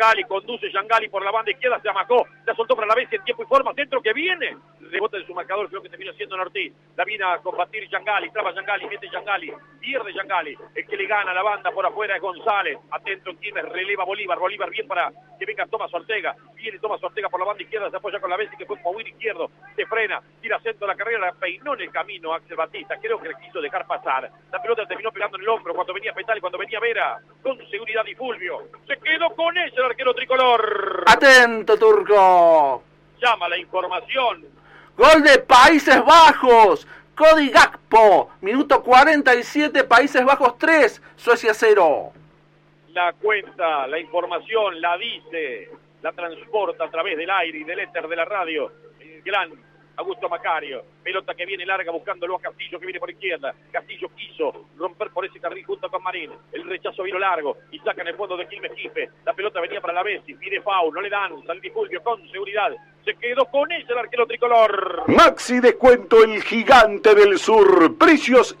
Giangali, conduce Giangali por la banda izquierda, se amacó, la soltó para la vez en tiempo y forma, centro que viene, rebota en su marcador, creo que terminó haciendo Ortiz, la viene a combatir Giangali, traba Giangali, mete Giangali, pierde Giangali, el que le gana a la banda por afuera es González, atento en Quilmes, releva Bolívar bien para que venga Tomás Ortega, viene Tomás Ortega por la banda izquierda, se apoya con la Bessi que fue Pauín izquierdo, se frena, tira centro de la carrera, la peinó en el camino Axel Batista, creo que le quiso dejar pasar, la pelota terminó pegando en el hombro cuando venía Petale, cuando venía Vera, con seguridad y Fulvio, se quedó con ella el arquero tricolor. Atento, Turco. Llama la información. Gol de Países Bajos. Cody Gakpo. Minuto 47, Países Bajos 3, Suecia 0. La cuenta, la información, la dice, la transporta a través del aire y del éter de la radio. El gran Augusto Macario, pelota que viene larga buscándolo a Castillo que viene por izquierda, Castillo quiso romper por ese carril junto con Marín, el rechazo vino largo y saca en el fondo de Quilmes Quispe, la pelota venía para la Bessi, pide foul, no le dan, Saldi Fulvio con seguridad, se quedó con ella el arquero tricolor. Maxi Descuento, el gigante del sur, precios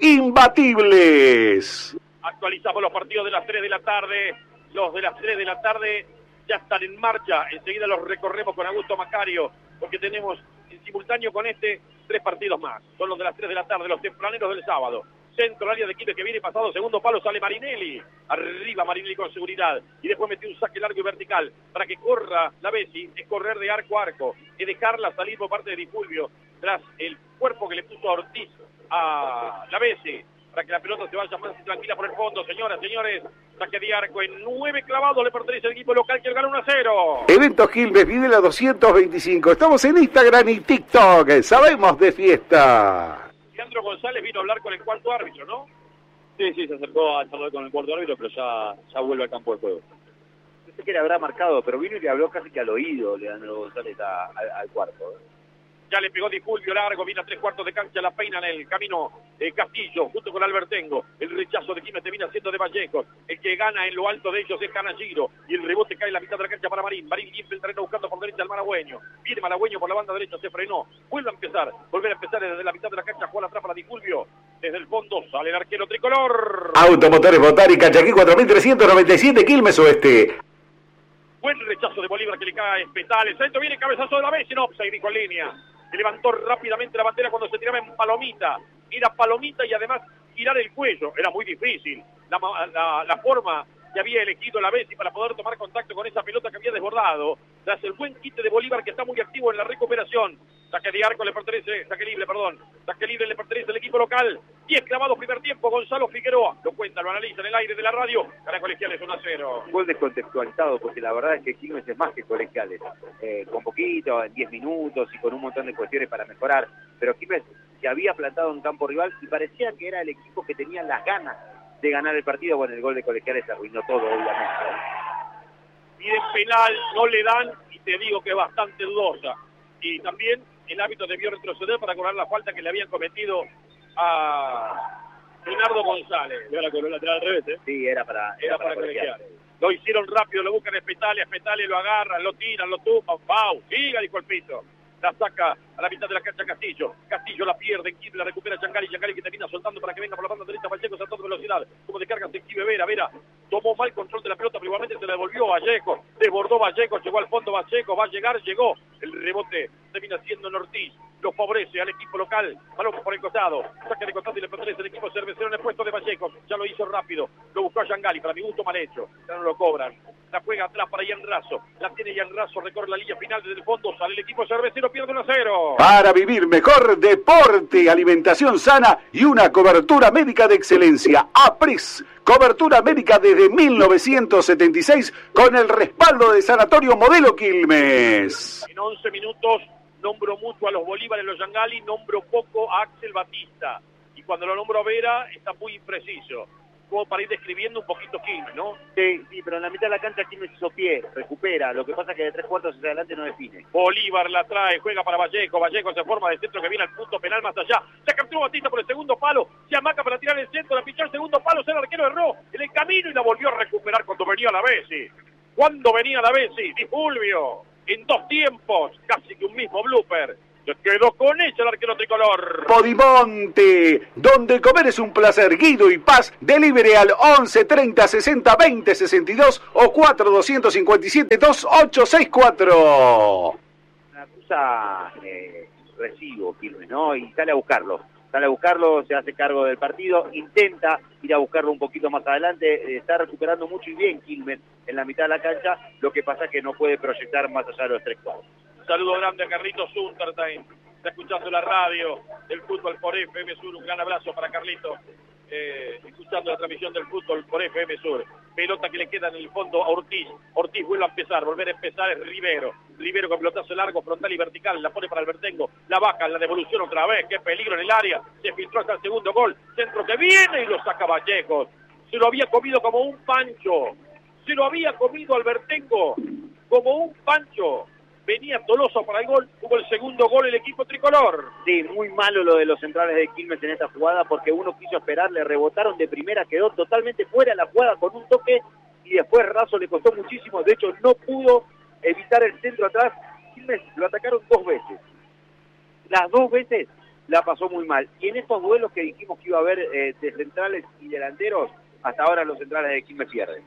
imbatibles. Actualizamos los partidos de las 3 de la tarde, los de las 3 de la tarde ya están en marcha, enseguida los recorremos con Augusto Macario, porque tenemos en simultáneo con 3 partidos más. Son los de las 3 de la tarde, los tempraneros del sábado. Centro, área de Quilmes que viene pasado, segundo palo, sale Marinelli. Arriba Marinelli con seguridad. Y después metió un saque largo y vertical. Para que corra la Bessi, es correr de arco a arco. Es dejarla salir por parte de Di Fulvio, tras el cuerpo que le puso a Ortiz a la Bessi. Para que la pelota se vaya más tranquila por el fondo, señoras, señores. Saque de arco en 9 clavados, le pertenece al equipo local que gana 1-0. Evento Quilmes, Videla 225. Estamos en Instagram y TikTok. Sabemos de fiesta. Leandro González vino a hablar con el cuarto árbitro, ¿no? Sí, se acercó a charlar con el cuarto árbitro, pero ya vuelve al campo de juego. No sé qué le habrá marcado, pero vino y le habló casi que al oído Leandro González al cuarto. Ya le pegó Di Fulvio largo, viene a 3/4 de cancha, la peina en el camino Castillo, junto con Albertengo. El rechazo de Quilmes termina siendo de Vallecos. El que gana en lo alto de ellos es Canalliro. Y el rebote cae en la mitad de la cancha para Marín. Marín limpia el terreno buscando por derecha al Malagüeño. Viene Malagüeño por la banda derecha, se frenó. Vuelve a empezar, volver a empezar desde la mitad de la cancha, juega atrás para Di Fulvio. Desde el fondo sale el arquero tricolor. Automotores Botánica, Chaquí 4397, Quilmes Oeste. Buen rechazo de Bolívar que le cae a Petale. El centro viene cabezazo de la Bessi, no, se dijo en línea. Se levantó rápidamente la bandera cuando se tiraba en palomita. Era palomita y además girar el cuello. Era muy difícil la forma que había elegido la Bessi para poder tomar contacto con esa pelota que había desbordado. Tras el buen quite de Bolívar que está muy activo en la recuperación. Saque libre le pertenece al equipo local. 10 clavados primer tiempo, Gonzalo Figueroa. Lo cuenta, lo analiza en el aire de la radio. Gana Colegiales 1-0. Gol descontextualizado, porque la verdad es que Quilmes es más que Colegiales. Con poquito, en 10 minutos y con un montón de cuestiones para mejorar. Pero Quilmes se había plantado en campo rival y parecía que era el equipo que tenía las ganas de ganar el partido. Bueno, el gol de Colegiales arruinó todo, obviamente. Piden penal, no le dan y te digo que es bastante dudosa. Y también el árbitro debió retroceder para cobrar la falta que le habían cometido a Leonardo González. Y ahora con el lateral al revés, ¿eh? Sí, era para Colegiales. Lo hicieron rápido, lo buscan a Petale, lo agarran, lo tiran, lo tumban, ¡pau! Siga, dijo el piso. La saca a la mitad de la cancha Castillo. Castillo la pierde, en Quilmes la recupera Giangali que termina soltando para que venga por la banda derecha Vallecos a toda velocidad. Como descarga se esquive Vera tomó mal control de la pelota, pero igualmente se la devolvió Vallecos. Desbordó Vallecos, llegó al fondo Vallecos, va a llegar, llegó. El rebote termina siendo en Ortiz. Lo favorece al equipo local. Balón por el costado. Saca de costado y le pertenece al equipo cervecero en el puesto de Vallecos. Ya lo hizo rápido. Lo buscó a Giangali. Para mi gusto mal hecho. Ya no lo cobran. La juega atrás para Ian Razo. La tiene Ian Razo. Recorre la línea final desde el fondo. Sale el equipo cervecero. Pierde 1-0. Para vivir mejor, deporte, alimentación sana y una cobertura médica de excelencia. APRES. Cobertura médica desde 1976 con el respaldo de Sanatorio Modelo Quilmes. En 11 minutos nombro mucho a los Bolívares, los Giangali, nombro poco a Axel Batista. Y cuando lo nombro a Vera, está muy impreciso. Como para ir describiendo un poquito Quilmes, ¿no? Sí, pero en la mitad de la cancha Quilmes hizo pie, recupera. Lo que pasa es que de 3/4 hacia adelante no define. Bolívar la trae, juega para Vallecos. Vallecos se forma de centro que viene al punto penal más allá. Se capturó Batista por el segundo palo. Se amaca para tirar el centro, la pichó el segundo palo. El arquero erró en el camino y la volvió a recuperar cuando venía la Bessi. Di Fulvio, en 2 tiempos, casi que un mismo blooper. Se quedó con ella el arquero tricolor. Podimonte, donde comer es un placer. Guido y Paz, delivery al 11 30 60 20 62 o 4 257 2864. Una acusa recibo, Quilmes, ¿no? Y sale a buscarlo, se hace cargo del partido, intenta ir a buscarlo un poquito más adelante, está recuperando mucho y bien Quilmes en la mitad de la cancha, lo que pasa es que no puede proyectar más allá de los 3 cuadros. Un saludo grande a Carlitos Unterstein, está escuchando la radio del fútbol por FM Sur, un gran abrazo para Carlitos, escuchando la transmisión del fútbol por FM Sur. Pelota que le queda en el fondo a Ortiz, Ortiz vuelve a empezar, volver a empezar es Rivero con pelotazo largo, frontal y vertical, la pone para Albertengo, la baja, la devolución otra vez, qué peligro en el área, se filtró hasta el segundo gol, centro que viene y lo saca Vallejos, se lo había comido como un pancho, se lo había comido Albertengo como un pancho. Venía Tolosa para el gol, hubo el segundo gol el equipo tricolor. Sí, muy malo lo de los centrales de Quilmes en esta jugada porque uno quiso esperar, le rebotaron de primera, quedó totalmente fuera de la jugada con un toque y después Razo le costó muchísimo, de hecho no pudo evitar el centro atrás. Quilmes lo atacaron 2 veces, las 2 veces la pasó muy mal y en estos duelos que dijimos que iba a haber de centrales y delanteros, hasta ahora los centrales de Quilmes pierden.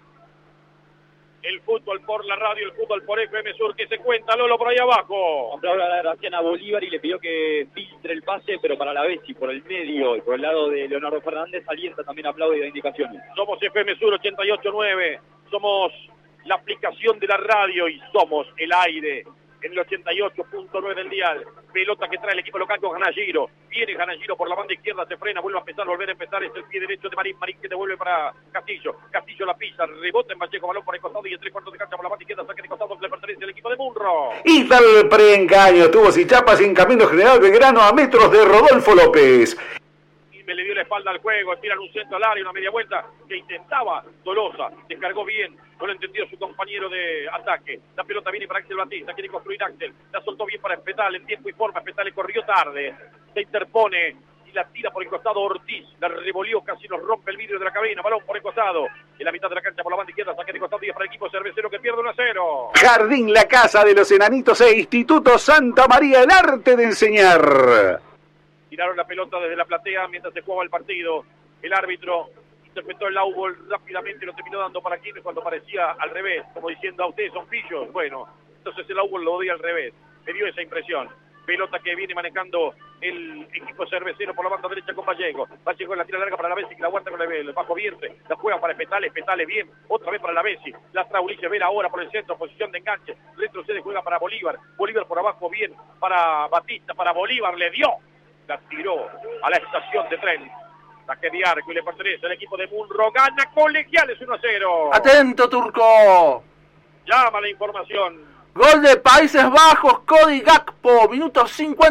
El fútbol por la radio, el fútbol por FM Sur, que se cuenta Lolo por ahí abajo. Ahora la gracian a Bolívar y le pidió que filtre el pase, pero para la vez y por el medio y por el lado de Leonardo Fernández, Alienta también aplaude y da indicaciones. Somos FM Sur 88.9, somos la aplicación de la radio y somos el aire en el 88.9 del dial. Pelota que trae el equipo local con Ganagiro. Viene Ganagiro por la banda izquierda, se frena, vuelve a empezar, volver a empezar. Es el pie derecho de Marín que devuelve para Castillo. Castillo la pisa, rebota en Vallejo, balón por el costado y en 3 cuartos de cancha por la banda izquierda. Saque de costado que le pertenece al equipo de Munro. Y tal preengaño tuvo Sichapa sin camino General Belgrano a metros de Rodolfo López. Me le dio la espalda al juego, tiran un centro al área, una media vuelta que intentaba Tolosa, descargó bien, no lo entendió su compañero de ataque, la pelota viene para Axel Batista, quiere construir Axel, la soltó bien para Espetal, en tiempo y forma, Espetal le corrió tarde, se interpone y la tira por el costado Ortiz, la revolvió, casi nos rompe el vidrio de la cabina, balón por el costado, en la mitad de la cancha por la banda izquierda, saque de costado y es para el equipo cervecero que pierde 1-0. Jardín La Casa de los Enanitos e Instituto Santa María, el arte de enseñar. Tiraron la pelota desde la platea mientras se jugaba el partido. El árbitro interpretó el outball rápidamente, lo terminó dando para Quilmes cuando parecía al revés, como diciendo a ustedes son pillos. Bueno, entonces el outball lo dio al revés. Me dio esa impresión. Pelota que viene manejando el equipo cervecero por la banda derecha con Vallejo. Vallejo en la tira larga para la Bessi, que la aguanta con el bajo vientre. La juega para Espetales, Espetales bien. Otra vez para la Bessi. La trae Ulises Vera ahora por el centro, posición de enganche. Retrocede, juega para Bolívar. Bolívar por abajo bien para Batista, para Bolívar. Le dio. La tiró a la estación de tren. Saque de arco y le pertenece al equipo de Munro. Gana Colegiales 1-0. Atento, Turco. Llama la información. Gol de Países Bajos, Cody Gakpo, minuto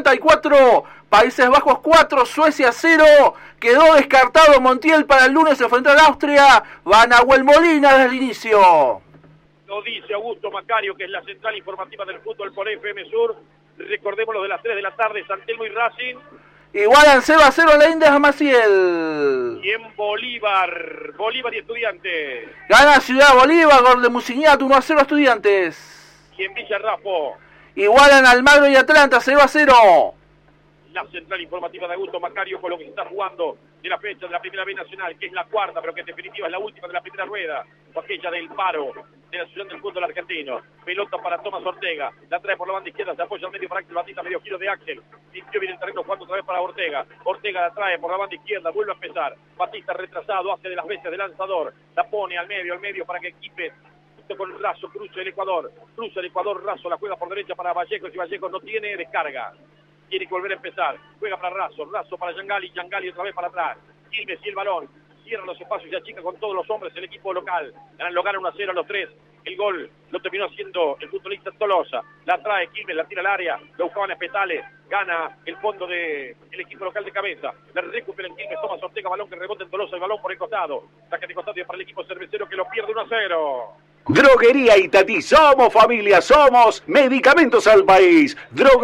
54. Países Bajos 4, Suecia 0. Quedó descartado Montiel para el lunes enfrentar a Austria. Va Nahuel Molina desde el inicio. Lo dice Augusto Macario, que es la central informativa del fútbol por FM Sur. Recordemos lo de las 3 de la tarde, San Telmo y Racing. Igualan 0-0 en la India Maciel. Y en Bolívar y Estudiantes. Gana Ciudad Bolívar, gol de Musignac, 1-0 Estudiantes. Y en Villarrafo. Igualan Almagro y Atlanta, 0-0. La central informativa de Augusto Macario con lo que se está jugando de la fecha de la Primera B Nacional, que es la cuarta, pero que en definitiva es la última de la primera rueda, o aquella del paro de la Asociación del Fútbol Argentino. Pelota para Tomás Ortega, la trae por la banda izquierda, se apoya al medio para Axel Batista, medio giro de Axel, limpió bien el terreno, jugando otra vez para Ortega. Ortega la trae por la banda izquierda, vuelve a empezar. Batista retrasado, hace de las veces de lanzador, la pone al medio para que equipe con Razo, cruza el Ecuador, Razo, la juega por derecha para Vallejo, si Vallejo no tiene, descarga. Tiene que volver a empezar, juega para Razo para Yangali otra vez para atrás, Quilmes y el balón, cierra los espacios y achica con todos los hombres el equipo local, lo gana 1-0 a los 3, el gol lo terminó haciendo el futbolista Tolosa, la trae Quilmes, la tira al área, lo buscaban Espetales, gana el fondo del equipo local de cabeza, la recupera en Quilmes, Tomás Ortega, balón que rebota en Tolosa, el balón por el costado, saque de costado para el equipo cervecero que lo pierde 1-0. Droguería Itatí, somos familia, somos medicamentos al país.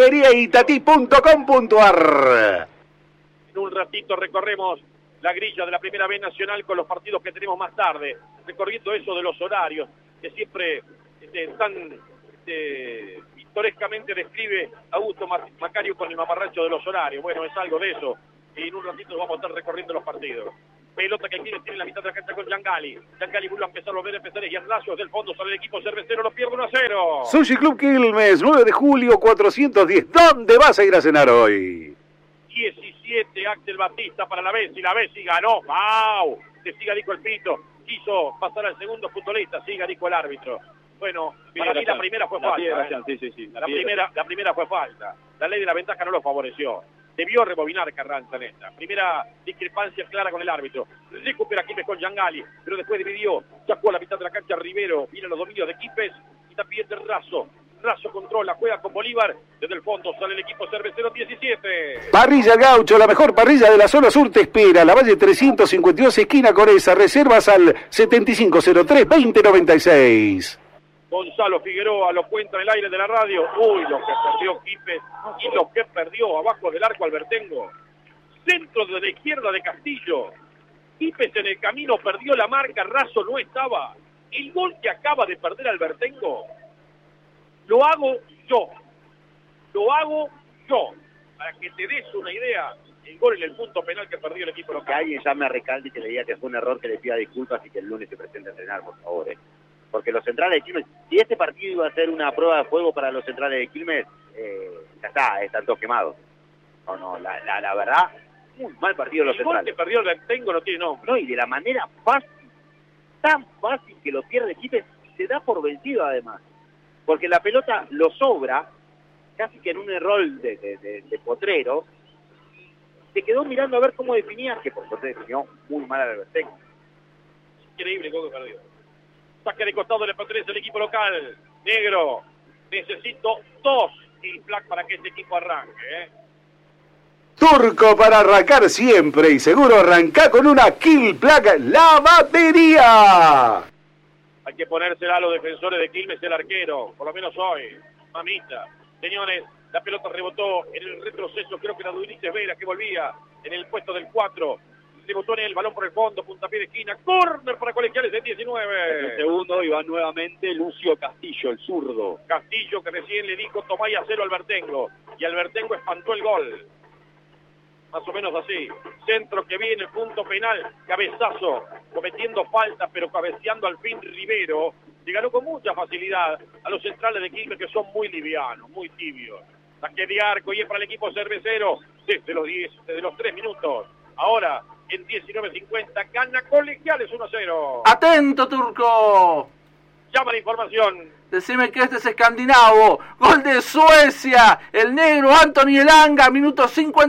drogueriaitatí.com.ar. En un ratito recorremos la grilla de la Primera B Nacional con los partidos que tenemos más tarde, recorriendo eso de los horarios, que siempre están pintorescamente describe Augusto Macario con el mamarracho de los horarios. Bueno, es algo de eso. Y en un ratito vamos a estar recorriendo los partidos. Pelota que Quilmes tiene en la mitad de la cancha con Giangali. Giangali vuelve a empezar y en rayos del fondo sale el equipo cervecero, lo pierde 1-0. Sushi Club Quilmes, 9 de julio, 410. ¿Dónde vas a ir a cenar hoy? 17, Axel Batista para la Bessi. La Bessi ganó. ¡Wow! De siga dijo el pito. Quiso pasar al segundo futbolista. Siga dijo el árbitro. Bueno, para mí la primera fue falta. La primera fue falta. La ley de la ventaja no lo favoreció. Debió rebobinar Carranza en esta. Primera discrepancia clara con el árbitro. Recupera Quilmes con Giangali, pero después dividió. Sacó a la mitad de la cancha Rivero. Vienen los dominios de Quilmes y también de Razo. Razo controla, juega con Bolívar. Desde el fondo sale el equipo cervecero 17. Parrilla Gaucho, la mejor parrilla de la zona sur te espera. La Valle 352, esquina Coreza. Reservas al 7503-2096. Gonzalo Figueroa lo cuenta en el aire de la radio. Uy, lo que perdió Quilmes y lo que perdió abajo del arco Albertengo. Centro de la izquierda de Castillo. Quilmes en el camino perdió la marca, Razo no estaba. El gol que acaba de perder Albertengo, lo hago yo. Para que te des una idea, el gol en el punto penal que perdió el equipo local. Que alguien llame a Recalde y que le diga que fue un error, que le pida disculpas y que el lunes se presente a entrenar, por favor. Porque los centrales de Quilmes, si este partido iba a ser una prueba de fuego para los centrales de Quilmes, ya está, están todos quemados. No, la verdad, muy mal partido los centrales. El gol que perdió el Albertengo no tiene nombre. No, y de la manera fácil, tan fácil que lo pierde Quilmes, se da por vencido además. Porque la pelota lo sobra, casi que en un error de potrero, se quedó mirando a ver cómo definía, que por suerte definió muy mal al Albertengo. Increíble el gol que perdió. Saque de costado le pertenece al equipo local. Negro, necesito 2 kill flag para que este equipo arranque. Turco para arrancar siempre y seguro arranca con una kill flag, la batería. Hay que ponérsela a los defensores de Quilmes, el arquero, por lo menos hoy. Mamita. Señores, la pelota rebotó en el retroceso, creo que era Ulises Vera que volvía en el puesto del 4. Rebotó en el balón por el fondo, puntapié de esquina, córner para Colegiales en 19. El segundo iba nuevamente Lucio Castillo, el zurdo. Castillo que recién le dijo tomá y hacelo a Albertengo. Y Albertengo espantó el gol. Más o menos así. Centro que viene, punto penal, cabezazo, cometiendo falta, pero cabeceando al fin Rivero. Le ganó con mucha facilidad a los centrales de Quilmes que son muy livianos, muy tibios. Saque de arco y es para el equipo cervecero desde los 3 minutos. Ahora, en 19:50, gana Colegiales 1-0. ¡Atento, Turco! Llama la información. Decime que este es escandinavo. Gol de Suecia. El negro Anthony Elanga, minuto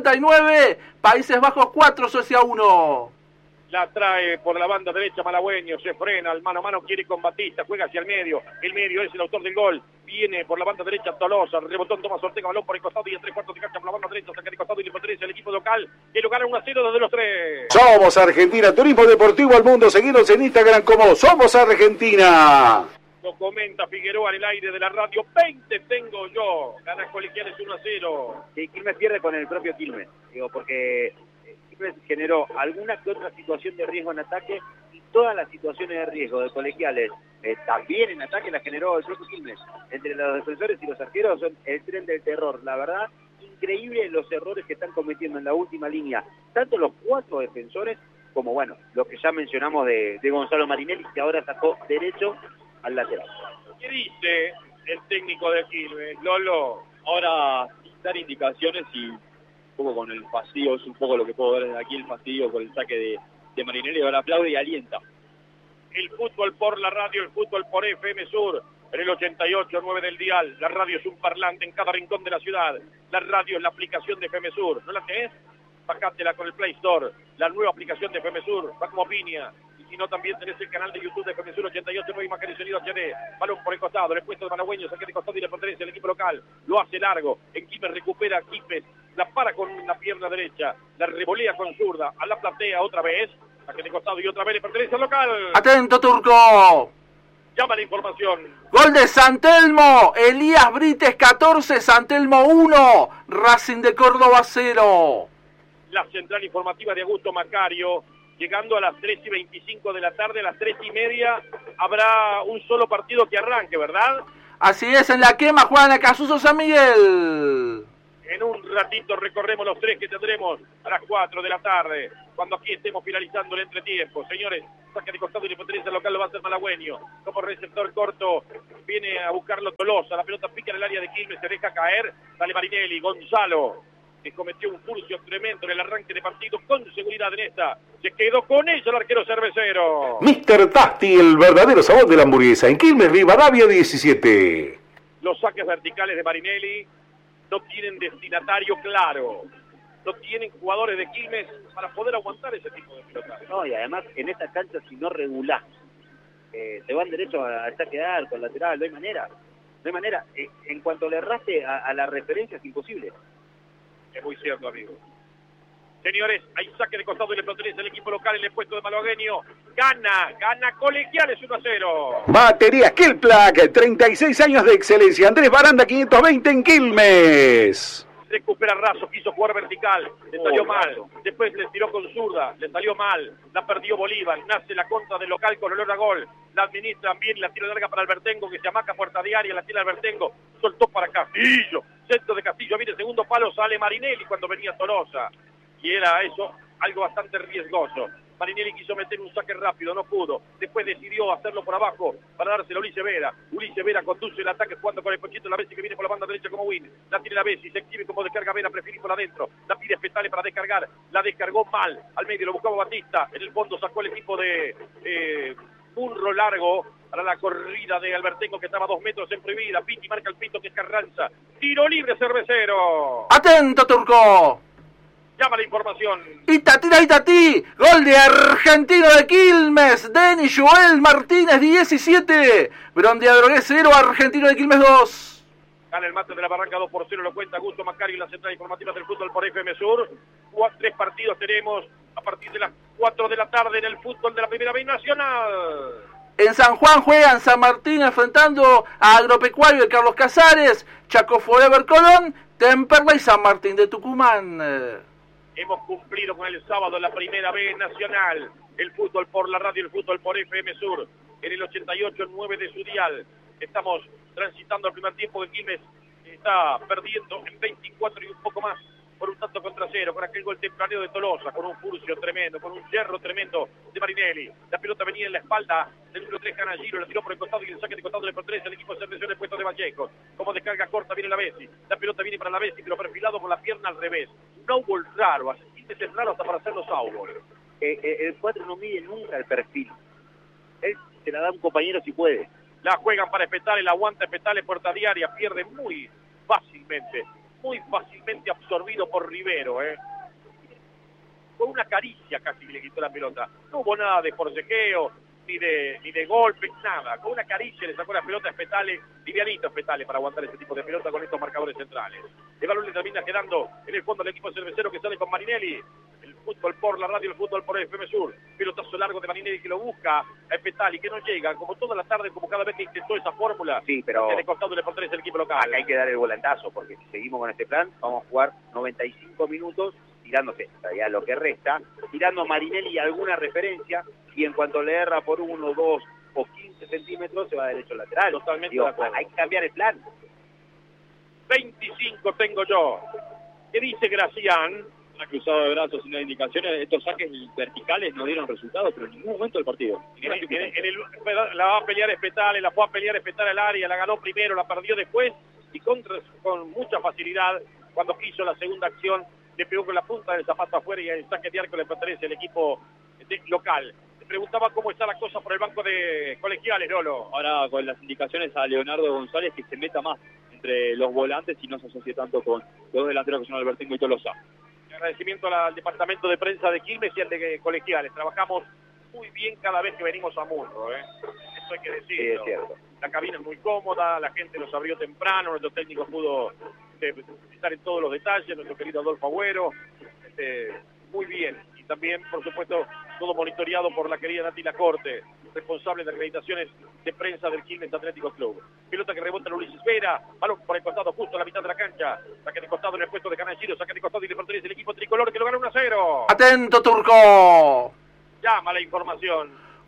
59. Países Bajos 4, Suecia 1. La trae por la banda derecha Malagüeño, se frena, el mano a mano quiere con Batista, juega hacia el medio es el autor del gol, viene por la banda derecha Tolosa, rebotón Tomás Ortega, balón por el costado y en 3/4 de cancha por la banda derecha, saca de costado y le pertenece al equipo local, que lo gana 1-0 desde los 3. Somos Argentina, Turismo Deportivo al Mundo, seguinos en Instagram como Somos Argentina. Lo comenta Figueroa en el aire de la radio, 20 tengo yo, gana Colegiales 1-0. Sí, Quilmes pierde con el propio Quilmes, porque generó alguna que otra situación de riesgo en ataque y todas las situaciones de riesgo de Colegiales también en ataque las generó el propio Quilmes. Entre los defensores y los arqueros son el tren del terror. La verdad, increíble los errores que están cometiendo en la última línea, tanto los 4 defensores como, bueno, lo que ya mencionamos de Gonzalo Marinelli, que ahora sacó derecho al lateral. ¿Qué dice el técnico de Quilmes, Lolo? Ahora dar indicaciones y un poco con el fastidio, es un poco lo que puedo ver desde aquí, el fastidio con el saque de Marinelli, ahora aplaude y alienta. El fútbol por la radio, el fútbol por FM Sur, en el 88.9 del dial. La radio es un parlante en cada rincón de la ciudad. La radio es la aplicación de FM Sur. ¿No la tenés? Bajátela con el Play Store. La nueva aplicación de FM Sur, va como piña. Y si no, también tenés el canal de YouTube de FM Sur 88.9, imagen y sonido HD. Balón por el costado, el puesto de Malagüeño, saque de costado y le pertenece al equipo local. Lo hace largo. En Quilmes recupera Quilmes. La para con la pierna derecha. La revolea con zurda. A la platea otra vez. Saque de costado y otra vez le pertenece al local. ¡Atento, Turco! Llama la información. Gol de San Telmo. Elías Brites 14, San Telmo 1. Racing de Córdoba 0. La central informativa de Augusto Macario, llegando a las 3:25 de la tarde, a las 3:30 habrá un solo partido que arranque, ¿verdad? Así es, en la quema juegan a Casuso San Miguel. En un ratito recorremos los 3 que tendremos a las 4 de la tarde, cuando aquí estemos finalizando el entretiempo. Señores, saque de costado y la potencia local lo va a hacer Malagüeño. Como receptor corto viene a buscarlo Tolosa. La pelota pica en el área de Quilmes, se deja caer. Sale Marinelli, Gonzalo, que cometió un furcio tremendo en el arranque de partido, con seguridad en esta. Se quedó con ella el arquero cervecero. Mr. Tasty, el verdadero sabor de la hamburguesa. En Quilmes, Rivadavia 17. Los saques verticales de Marinelli no tienen destinatario claro. No tienen jugadores de Quilmes para poder aguantar ese tipo de pelotas. No, y además en esta cancha si no regulás, te van derecho a saque de arco, al lateral, no hay manera. No hay manera. En cuanto le erraste a la referencia es imposible. Es muy cierto, amigo. Señores, hay saque de costado y le pertenece al equipo local en el puesto de Malagueño. Gana Colegiales 1-0. Baterías Kelplak, 36 años de excelencia. Andrés Baranda, 520 en Quilmes. Recupera Razo, quiso jugar vertical, le salió mal. Después le tiró con zurda, le salió mal. La perdió Bolívar, nace la contra del local con olor a gol. La administran bien y la tira larga para Albertengo, que se amaca puerta diaria, la tira Albertengo. Soltó para Castillo, centro de Castillo, viene segundo palo, sale Marinelli cuando venía Tolosa. Y era eso, algo bastante riesgoso. Marinelli quiso meter un saque rápido, no pudo. Después decidió hacerlo por abajo para dárselo a Ulises Vera. Ulises Vera conduce el ataque jugando con el Pochito la Bessi, que viene por la banda derecha como win. La tiene la Bessi, se exhibe como descarga Vera, prefiere por adentro. La pide Spetale para descargar. La descargó mal. Al medio lo buscaba Batista. En el fondo sacó el equipo de Munro largo para la corrida de Albertengo, que estaba a 2 metros en prohibida. Piti marca el pito, que es Carranza. Tiro libre cervecero. Atento, Turco. Llama la información. Itatí, gol de Argentino de Quilmes, Denis Joel Martínez 17, Brondia Drogués 0, Argentino de Quilmes 2. Gana el mate de la Barranca 2-0, lo cuenta Gusto Macario en la central informativa del fútbol por FM Sur. 3 partidos tenemos a partir de las 4 de la tarde en el fútbol de la Primera B Nacional. En San Juan juegan San Martín enfrentando a Agropecuario de Carlos Casares, Chaco Forever Colón, Temperley y San Martín de Tucumán. Hemos cumplido con el sábado en la Primera B Nacional. El fútbol por la radio, el fútbol por FM Sur. En el 88.9 de su dial. Estamos transitando el primer tiempo de Quilmes. Está perdiendo en 24 y un poco más por un tanto contra 0. Con aquel gol tempranero de Tolosa. Con un furcio tremendo, con un hierro tremendo de Marinelli. La pelota venía en la espalda del número 3 Canagiro. La tiró por el costado y el saque de costado le pertenece al equipo de Cervecero en el puesto de Vallejo. Como descarga corta viene la Bessi. La pelota viene para la Bessi, pero perfilado con la pierna al revés. Un outball raro, así es raro hasta para hacer los outballs. El 4 no mide nunca el perfil. Él se la da a un compañero si puede. La juegan para Spetale, la aguanta Spetale, puerta diaria, pierde muy fácilmente absorbido por Rivero. Con una caricia casi le quitó la pelota. No hubo nada de forcejeo, ni de golpe, nada. Con una caricia le sacó la pelota a Spetale, livianito Spetale para aguantar ese tipo de pelota con estos marcadores centrales. El balón le termina quedando en el fondo del equipo cervecero que sale con Marinelli. El fútbol por la radio, el fútbol por FM Sur. Pelotazo largo de Marinelli que lo busca a Spetale, que no llega, como toda la tarde, como cada vez que intentó esa fórmula. Sí, pero en el costado le pertenece el equipo local. Acá hay que dar el volantazo, porque si seguimos con este plan, vamos a jugar 95 minutos tirándose, ya lo que resta, tirando Marinelli alguna referencia, y en cuanto le erra por 1, 2 o 15 centímetros, se va derecho al lateral. Totalmente de acuerdo. Hay que cambiar el plan. 25 tengo yo. ¿Qué dice Gracián? Ha cruzado de brazos sin indicaciones. Estos saques verticales no dieron resultados, pero en ningún momento del partido. La va a pelear Spetale, la fue a pelear Spetale al área, la ganó primero, la perdió después, y con mucha facilidad, cuando quiso la segunda acción, le pegó con la punta del zapato afuera y el saque de arco le pertenece al equipo local. Le preguntaba cómo está la cosa por el banco de Colegiales, Lolo. Ahora con las indicaciones a Leonardo González que se meta más entre los volantes y no se asocie tanto con los dos delanteros que son Albertengo y Tolosa. Agradecimiento al departamento de prensa de Quilmes y al de Colegiales. Trabajamos muy bien cada vez que venimos a Munro, Eso hay que decirlo. Sí, es cierto. La cabina es muy cómoda, la gente nos abrió temprano, nuestro técnico pudo estar en todos los detalles, nuestro querido Adolfo Agüero, muy bien. Y también, por supuesto, todo monitoreado por la querida Nati Lacorte, responsable de acreditaciones de prensa del Quilmes Atlético Club. Pelota que rebota en Ulises Vera, balón por el costado justo a la mitad de la cancha, saque de costado en el puesto de Canagiro, saque de costado y le pertenece el equipo tricolor que lo gana 1-0. Atento, Turco. Llama la información.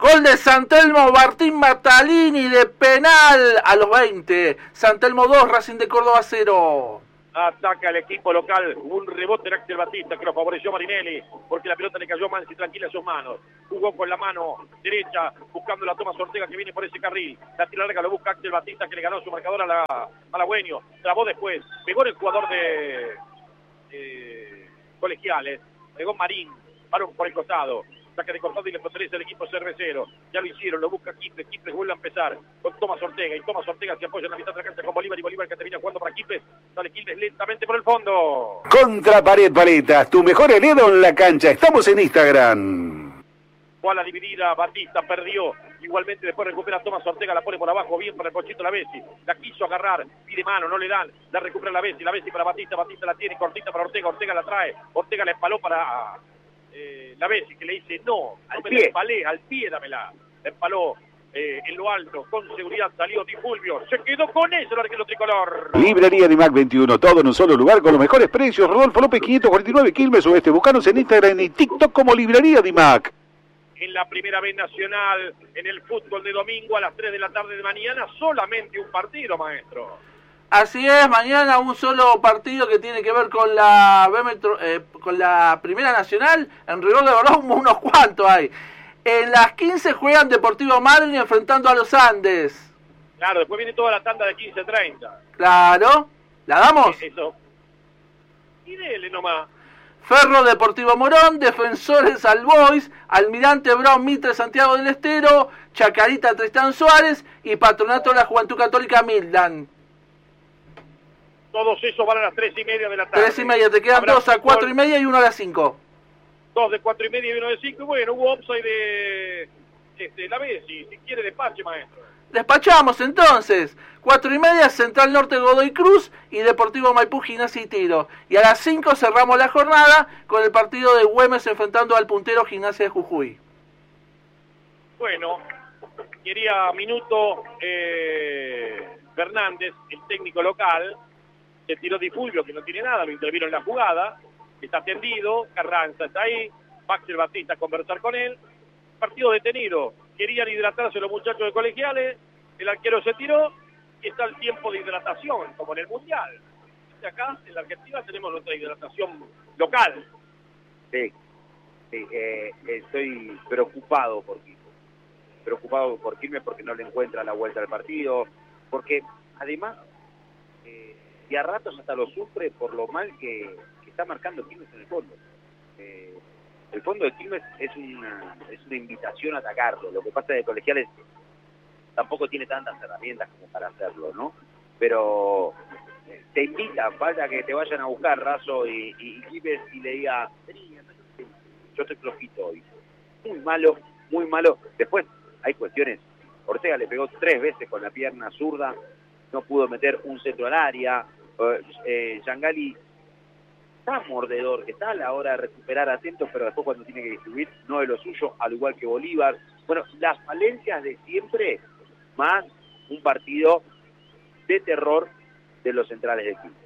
Gol de San Telmo, Martín Matalini de penal a los 20. San Telmo 2, Racing de Córdoba 0. Ataca el equipo local, un rebote de Axel Batista que lo favoreció Marinelli, porque la pelota le cayó mansa y tranquila a sus manos. Jugó con la mano derecha, buscando la Tomás Ortega que viene por ese carril. La tira larga lo busca Axel Batista, que le ganó su marcador a Malagüeño. Trabó después, pegó en el jugador de Colegiales, pegó Marín, paró por el costado. Saca de costado y le fortalece el equipo cervecero. Ya lo hicieron, lo busca Quiples. Quiples vuelve a empezar con Tomás Ortega. Y Tomás Ortega se apoya en la mitad de la cancha con Bolívar. Y Bolívar que termina jugando para Quiples. Sale Quiples lentamente por el fondo. Contra Pared Paletas, tu mejor helado en la cancha. Estamos en Instagram. Fue a la dividida, Batista perdió. Igualmente después recupera Tomás Ortega, la pone por abajo, bien para el Pochito Lavesi. La quiso agarrar, pide mano, no le dan. La recupera Lavesi para Batista. Batista la tiene cortita para Ortega. Ortega la trae. Ortega la empaló para... Lavesi, que le dice no me la empalé, al pie dámela. La empaló en lo alto, con seguridad salió Di Fulvio, se quedó con eso el arquero tricolor. Librería Dimac 21, todo en un solo lugar con los mejores precios. Rodolfo López 549, Quilmes Oeste. Búscanos en Instagram y TikTok como Librería Dimac. En la primera B nacional, en el fútbol de domingo a las 3 de la tarde de mañana, solamente un partido, maestro. Así es, mañana un solo partido que tiene que ver con la con la Primera Nacional. En rigor de verdad unos cuantos hay. En las 15 juegan Deportivo Madryn enfrentando a los Andes. Claro, después viene toda la tanda de 15-30. Claro, ¿la damos? Eso. Y dele nomás. Ferro Deportivo Morón, Defensores All Boys, Almirante Brown Mitre Santiago del Estero, Chacarita Tristán Suárez y Patronato de la Juventud Católica Midland. Todos esos van a las 3:30 de la tarde. 3:30, te quedan 2 a 4:30 y 1 a las 5. 2 de 4:30 y 1 de 5. Y bueno, hubo offside de la vez, si quiere despache, maestro. Despachamos entonces. 4:30, Central Norte Godoy Cruz y Deportivo Maipú Gimnasia y Tiro. Y a las 5 cerramos la jornada con el partido de Güemes enfrentando al puntero Gimnasia de Jujuy. Bueno, quería minuto Fernández, el técnico local. Se tiró Di Fulvio, que no tiene nada, lo intervino en la jugada, está tendido, Carranza está ahí, Axel Batista a conversar con él, partido detenido, querían hidratarse los muchachos de Colegiales, el arquero se tiró y está el tiempo de hidratación, como en el Mundial. Y acá, en la Argentina, tenemos nuestra hidratación local. Sí, estoy preocupado por Quilmes porque no le encuentra la vuelta al partido, porque además... y a ratos hasta lo sufre por lo mal que está marcando Quilmes en el fondo. El fondo de Quilmes es una invitación a atacarlo. Lo que pasa de Colegiales tampoco tiene tantas herramientas como para hacerlo, ¿no? Pero te invita, falta que te vayan a buscar Razo y Quilmes y le diga, yo estoy flojito hoy. Muy malo, muy malo. Después hay cuestiones. Ortega le pegó 3 veces con la pierna zurda, no pudo meter un centro al área. Yangali está mordedor, que está a la hora de recuperar atento, pero después cuando tiene que distribuir no es lo suyo, al igual que Bolívar. Bueno, las falencias de siempre, más un partido de terror de los centrales de Quilmes.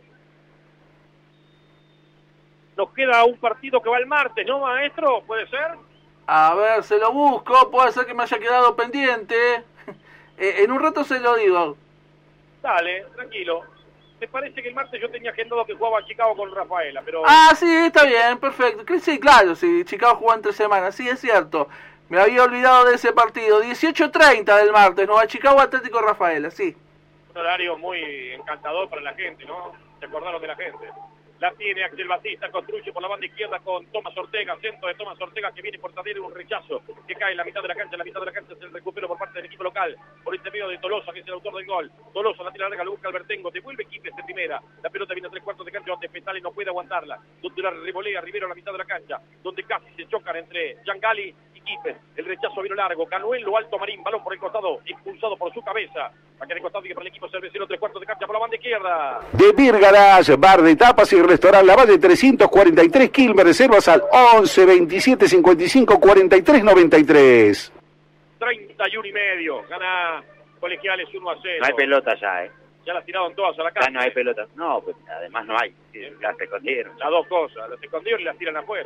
Nos queda un partido que va el martes, ¿no, maestro? ¿Puede ser? A ver, se lo busco, puede ser que me haya quedado pendiente. En un rato se lo digo. Dale, tranquilo. Me parece que el martes yo tenía agendado que jugaba Chicago con Rafaela, pero... Ah, sí, está bien, perfecto. Sí, claro, sí, Chicago jugó entre semanas, sí, es cierto. Me había olvidado de ese partido. 18:30 del martes, ¿no? Chicago Atlético Rafaela, sí. Un horario muy encantador para la gente, ¿no? Se acordaron de la gente. La tiene Axel Batista, construye por la banda izquierda con Tomás Ortega, centro de Tomás Ortega que viene por Tadero, un rechazo que cae en la mitad de la cancha, es el recupero por parte del equipo local, por intermedio de Tolosa, que es el autor del gol. Tolosa la tira larga, lo busca Albertengo, devuelve Quilmes de primera, la pelota viene a 3/4 de cancha donde Petale no puede aguantarla, donde la revolea Rivero a la mitad de la cancha, donde casi se chocan entre Yangali y Quilmes, el rechazo vino largo, Canuel, lo alto Marín, balón por el costado, expulsado por su cabeza, acá en el costado y para el equipo cervecero, 3/4 de cancha por la banda izquierda. De Beer Garage, bar de tapas y restaurante La Valle 343, Quilmes, reservas al 11 27 55 43 93. 31,5, gana Colegiales 1-0. No hay pelota ya, Ya las tiraron todas a la cancha. Ya no hay pelota. No, pues además no hay. Las escondieron. Las dos cosas, las escondieron y las tiran afuera.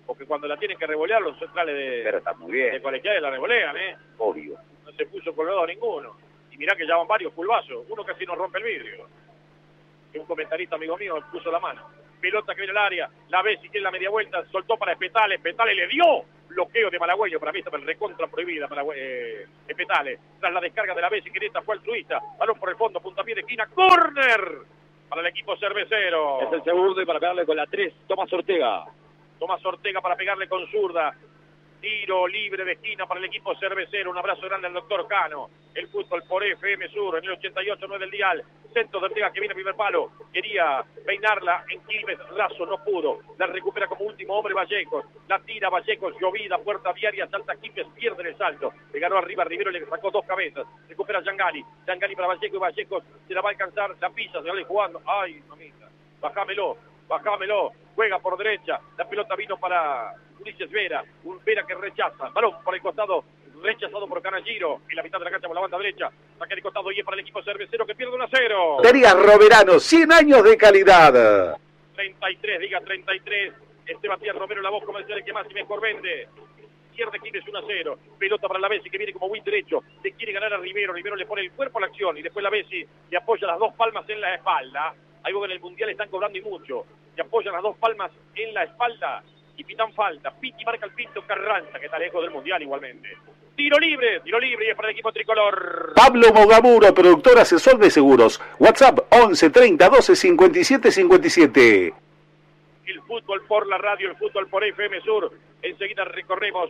porque cuando la tienen que revolear los centrales Pero está muy bien. de Colegiales la revolean, Obvio. no se puso colgado ninguno. Y mirá que ya van varios fulbazos, uno casi nos rompe el vidrio. Un comentarista amigo mío puso la mano. Pelota que viene al área, la ve si tiene la media vuelta, soltó para Espetale, Espetale le dio bloqueo de Malagüeño, para mí está recontra prohibida para Espetale. Tras la descarga de la Bessi, que esta fue altruista, balón por el fondo, puntapié de esquina, córner para el equipo cervecero. Es el segundo y para pegarle con la 3, Tomás Ortega. Tomás Ortega para pegarle con zurda. Tiro libre de esquina para el equipo cervecero. Un abrazo grande al doctor Cano. El fútbol por FM Sur en el 88.9 del dial. Centro de Ortega que viene a primer palo. Quería peinarla en Quilmes. Raso no pudo. La recupera como último hombre Vallecos. La tira Vallecos. Llovida. Puerta diaria. Salta Quilmes. Pierde el salto. Le ganó arriba. Rivero le sacó dos cabezas. Recupera Yangali. Yangali para Vallecos. Y Vallecos se la va a alcanzar. La pisa. Se va jugando. Ay, mamita. Bajámelo. Juega por derecha. La pelota vino para Ulises Vera. Un Vera que rechaza. Balón por el costado. Rechazado por Canalliro. En la mitad de la cancha por la banda derecha. Saca de costado y es para el equipo cervecero que pierde 1-0. Terías Roverano, 100 años de calidad. 33, diga 33. Sebastián Romero, la voz comercial que más y mejor vende. Pierde Quilmes 1-0. Pelota para la Bessi que viene como win derecho. Le quiere ganar a Rivero. Rivero le pone el cuerpo a la acción. Y después la Bessi le apoya las dos palmas en la espalda. Algo que en el Mundial están cobrando y mucho. Le apoyan las dos palmas en la espalda y pitan falta. Piti marca el Pinto Carranza, que está lejos del Mundial igualmente. Tiro libre y es para el equipo tricolor. Pablo Mogamuro, productor asesor de seguros. WhatsApp 11 30 12 57 57. El fútbol por la radio, el fútbol por FM Sur. Enseguida recorremos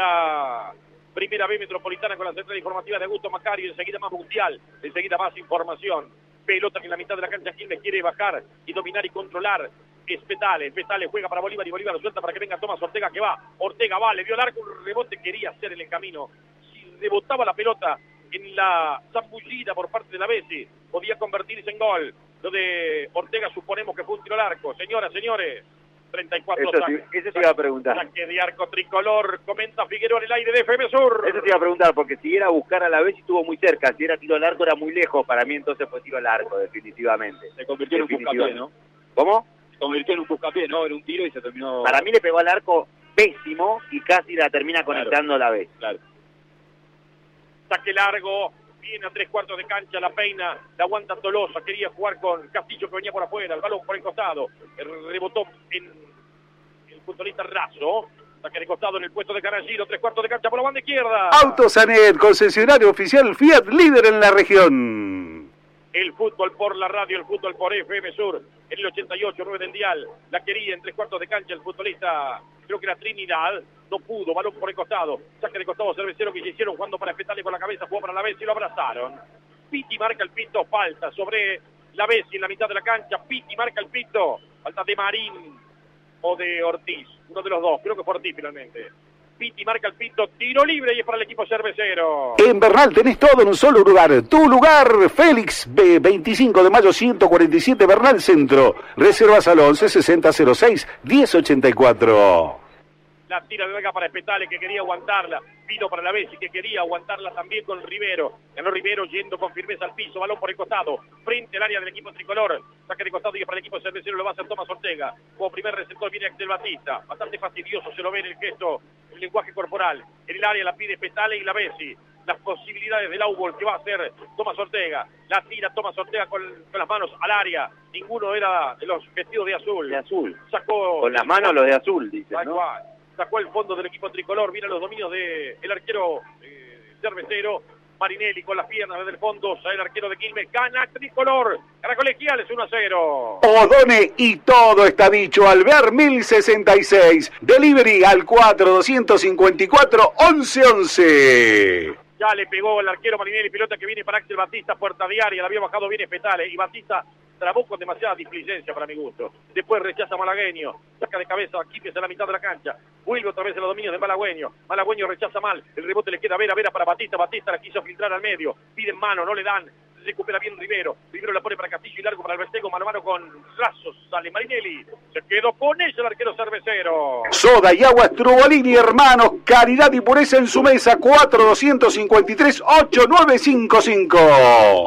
la primera B metropolitana con la central informativa de Augusto Macario. Enseguida más mundial, enseguida más información. Pelota que en la mitad de la cancha Quilmes quiere bajar y dominar y controlar. Espetale juega para Bolívar y Bolívar lo suelta para que venga Tomás Ortega que va. Ortega va, le dio el arco, un rebote quería hacer en el camino. Si rebotaba la pelota en la zambullida por parte de la Bessi, podía convertirse en gol. Lo de Ortega suponemos que fue un tiro al arco. Señoras, señores, 34 Eso te iba a preguntar. Saque de arco tricolor, comenta Figueroa en el aire de FM Sur. Eso te iba a preguntar, porque si era buscar a la Bessi estuvo muy cerca, si era tiro al arco era muy lejos, para mí entonces fue tiro al arco, definitivamente. Se convirtió en un buscapié, ¿no? ¿Cómo? Se convirtió en un buscapié, ¿no? En un tiro y se terminó... Para mí le pegó al arco pésimo y casi la termina conectando la Bessi. Claro. Saque largo, viene a 3/4 de cancha, la peina, la aguanta Tolosa, quería jugar con Castillo que venía por afuera, el balón por el costado, rebotó en el futbolista Raso, saque de costado en el puesto de Canalliro, 3/4 de cancha por la banda izquierda. Autosanet, concesionario oficial Fiat, líder en la región. El fútbol por la radio, el fútbol por FM Sur, en el 88.9 del dial, la quería en 3/4 de cancha el futbolista, creo que era Trinidad, no pudo, balón por el costado, saque de costado cervecero que se hicieron jugando para Espetale con la cabeza, jugó para la Bessi y lo abrazaron. Piti marca el pito, falta sobre la Bessi en la mitad de la cancha, Piti marca el pito, falta de Marín o de Ortiz, uno de los dos, creo que fue Ortiz finalmente. Piti marca el pito, tiro libre y es para el equipo cervecero. En Bernal tenés todo en un solo lugar. Tu lugar, Félix, 25 de mayo 147, Bernal Centro. Reservas al 11 60 06 1084. La tira de Vega para Espetale que quería aguantarla. Vino para la Bessi que quería aguantarla también con Rivero. Ganó Rivero yendo con firmeza al piso. Balón por el costado. Frente al área del equipo tricolor. Saque de costado y para el equipo cervecero lo va a hacer Tomás Ortega. Como primer receptor viene Axel Batista. Bastante fastidioso se lo ve en el gesto, el lenguaje corporal. En el área la pide Espetale y la Bessi. Las posibilidades del outball que va a hacer Tomás Ortega. La tira Tomás Ortega con las manos al área. Ninguno era de los vestidos de azul. De azul. Sacó con las manos los de azul, dicen, ¿no? Sacó el fondo del equipo tricolor, viene a los dominios del arquero cervecero, Marinelli con las piernas desde el fondo, sale el arquero de Quilmes, gana tricolor, gana Colegiales 1-0. Odone y todo está dicho, Alvear 1066, delivery al 4254 1111. Ya le pegó el arquero Marinelli, pelota que viene para Axel Batista, puerta diaria, la había bajado bien Espetale y Batista trabó con demasiada displicencia para mi gusto. Después rechaza Malagueño, saca de cabeza a Quilmes en la mitad de la cancha, vuelve otra vez a los dominios de Malagüeño, Malagüeño rechaza mal, el rebote le queda a Vera para Batista, Batista la quiso filtrar al medio, piden mano, no le dan, recupera bien Rivero la pone para Castillo y largo para el Verstego, mano a mano con Rasos, sale Marinelli, se quedó con ella el arquero cervecero. Soda y agua Strubolini, hermanos, calidad y pureza en su mesa, 4253 8955.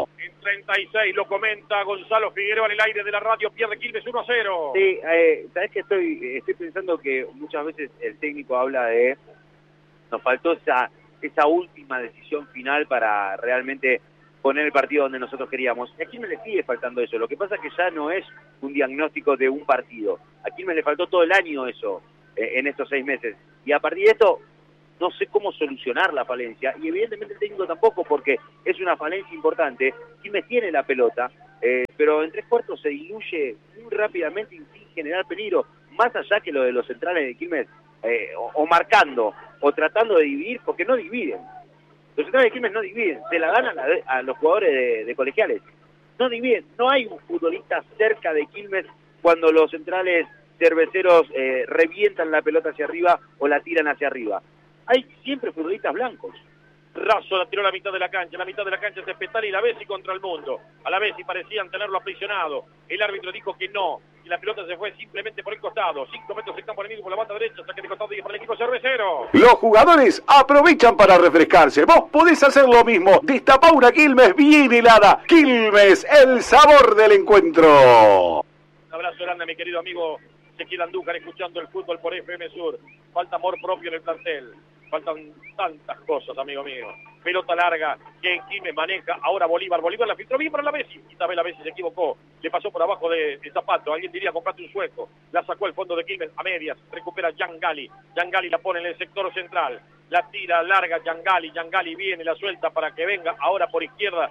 36, lo comenta Gonzalo Figueroa en el aire de la radio, pierde Quilmes 1-0. Sí, sabes que estoy pensando que muchas veces el técnico habla de, nos faltó esa última decisión final para realmente poner el partido donde nosotros queríamos. A Quilmes le sigue faltando eso, lo que pasa es que ya no es un diagnóstico de un partido, a Quilmes le faltó todo el año eso, en estos 6 meses, y a partir de esto no sé cómo solucionar la falencia, y evidentemente el técnico tampoco, porque es una falencia importante. Quilmes tiene la pelota, pero en 3/4 se diluye muy rápidamente y sin generar peligro, más allá que lo de los centrales de Quilmes, o marcando, o tratando de dividir, porque no dividen. Los centrales de Quilmes no dividen, se la dan a los jugadores de colegiales. No dividen, no hay un futbolista cerca de Quilmes cuando los centrales cerveceros revientan la pelota hacia arriba o la tiran hacia arriba. Hay siempre futbolistas blancos. Razo la tiró a la mitad de la cancha es Spetali y la Bessi contra el mundo. A la Bessi parecían tenerlo aprisionado. El árbitro dijo que no, y la pelota se fue simplemente por el costado. 5 metros en campo enemigo por la banda derecha, saque de costado y para el equipo cervecero. Los jugadores aprovechan para refrescarse. Vos podés hacer lo mismo. Destapá una Quilmes bien helada. Quilmes, el sabor del encuentro. Un abrazo grande a mi querido amigo Ezequiel Andújar, escuchando el fútbol por FM Sur. Falta amor propio en el plantel. Faltan tantas cosas, amigo mío. Pelota larga que Quilmes maneja. Ahora Bolívar la filtró bien para la Bessi. Y esta vez la Bessi se equivocó. Le pasó por abajo de zapato. Alguien diría, comprate un sueco. La sacó al fondo de Quilmes a medias. Recupera Yangali. Yangali la pone en el sector central. La tira larga Yangali. Yangali viene, la suelta para que venga. Ahora por izquierda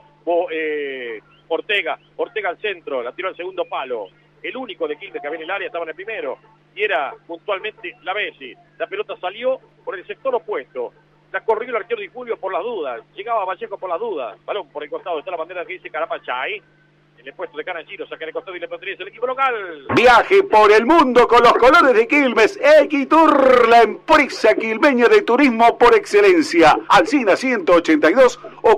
Ortega al centro. La tiró al segundo palo. El único de Quilmes que había en el área estaba en el primero. Y era puntualmente la Bessi. La pelota salió por el sector opuesto. La corrió el arquero Di Fulvio por las dudas. Llegaba Vallejo por las dudas. Balón por el costado. Está la bandera que dice Carapachay. En el puesto de Canachiro. Saca el costado y le pondría el equipo local. Viaje por el mundo con los colores de Quilmes. Equitur, la empresa quilmeña de turismo por excelencia. Alsina 182 o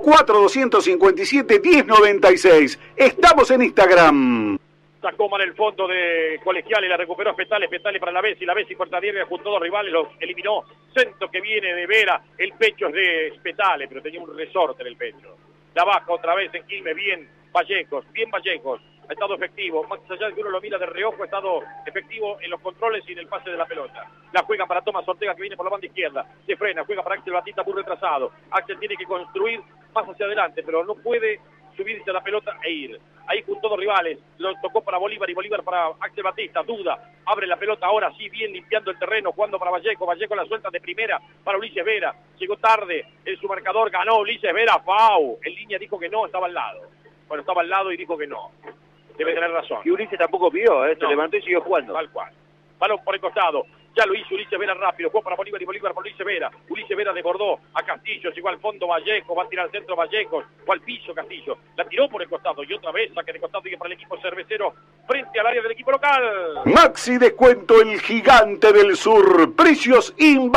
4257-1096. Estamos en Instagram. Sacó mal el fondo de Colegiales, la recuperó Spetali para la Bessi puerta diaria, junto a dos rivales, los eliminó. Centro que viene de Vera, el pecho es de Spetali, pero tenía un resorte en el pecho. La baja otra vez en Quilmes, bien Vallejos, ha estado efectivo, más allá de que uno lo mira de reojo, ha estado efectivo en los controles y en el pase de la pelota. La juega para Tomás Ortega, que viene por la banda izquierda, se frena, juega para Axel Batista, muy retrasado. Axel tiene que construir más hacia adelante, pero no puede subirse a la pelota e ir. Ahí junto a dos rivales, lo tocó para Bolívar y Bolívar para Axel Batista, duda, abre la pelota ahora sí, bien limpiando el terreno, jugando para Vallejo la suelta de primera para Ulises Vera, llegó tarde en su marcador, ganó Ulises Vera, FAU, en línea dijo que no, estaba al lado. Bueno, estaba al lado y dijo que no, debe tener razón. Y Ulises tampoco pidió, se levantó y siguió jugando. Tal cual. Balón por el costado. Ya lo hizo Ulises Vera rápido. Jugó para Bolívar y Bolívar para Ulises Vera. Ulises Vera desbordó a Castillo. Llegó al fondo Vallejo. Va a tirar al centro Vallejo. Fue al piso Castillo. La tiró por el costado. Y otra vez saque de costado y para el equipo cervecero. Frente al área del equipo local. Maxi Descuento, el gigante del sur. Precios